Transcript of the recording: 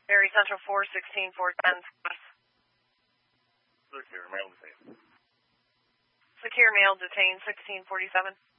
Mary Central 416 410. Secure, male detained. Secure male detained 1647.